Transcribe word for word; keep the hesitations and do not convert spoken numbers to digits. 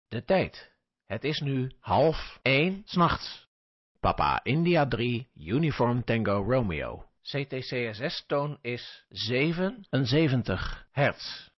De tijd. Het is nu half één 's nachts. Papa India drie, Uniform Tango Romeo. C T C S S-toon is zevenenzeventig hertz.